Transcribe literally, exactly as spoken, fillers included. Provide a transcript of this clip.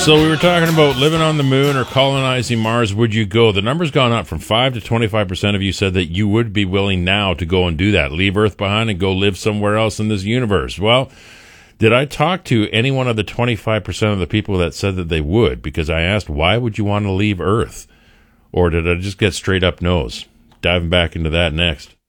So we were talking about living on the moon or colonizing Mars. Would you go? The number's gone up from five to twenty-five percent of you said that you would be willing now to go and do that. Leave Earth behind and go live somewhere else in this universe. Well, did I talk to any one of the twenty-five percent of the people that said that they would? Because I asked, why would you want to leave Earth? Or did I just get straight up no's? Diving back into that next.